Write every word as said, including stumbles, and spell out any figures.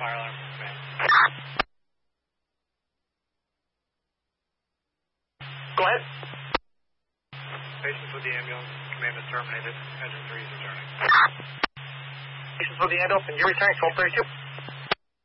fire alarm from command. Go ahead. Patients with the ambulance, command is terminated. Engine three is returning. Patients with the ambulance, and you're returning, twelve thirty-two.